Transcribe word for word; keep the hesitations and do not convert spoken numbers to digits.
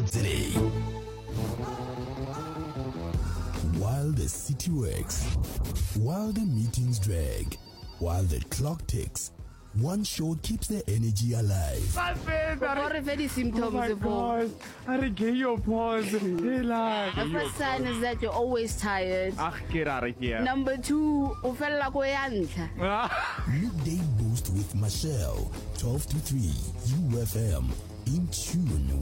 today. While the city works, while the meetings drag, while the clock ticks, one show keeps the energy alive. What if any symptoms Oh my evolve? God, I regain your pause. The first sign is that you're always tired. Ach, get out of here. Number two, o fella ko yantla. Midday Boost with Michelle, twelve to three, U F M, in tune